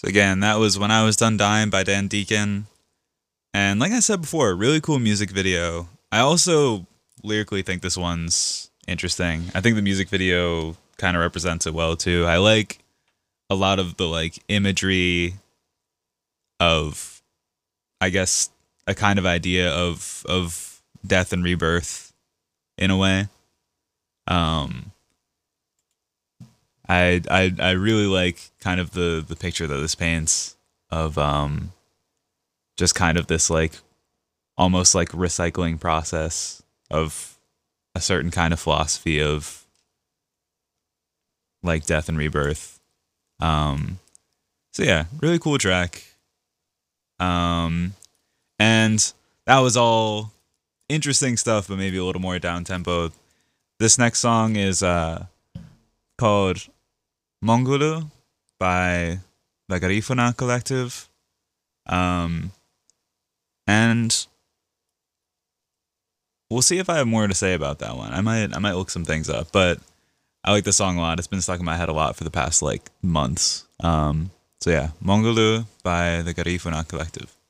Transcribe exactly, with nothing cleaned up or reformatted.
So again, that was When I Was Done Dying by Dan Deacon. And like I said before, really cool music video. I also lyrically think this one's interesting. I think the music video kind of represents it well too. I like a lot of the like imagery of, I guess, a kind of idea of of death and rebirth in a way. Um, I I I really like kind of the the picture that this paints of um, just kind of this like almost like recycling process of a certain kind of philosophy of like death and rebirth. Um, so yeah, really cool track. Um, and that was all interesting stuff, but maybe a little more down tempo. This next song is uh, called Mongolu by the Garifuna Collective. Um, and we'll see if I have more to say about that one. I might I might look some things up, but I like the song a lot. It's been stuck in my head a lot for the past like months. Um, so yeah, Mongolu by the Garifuna Collective.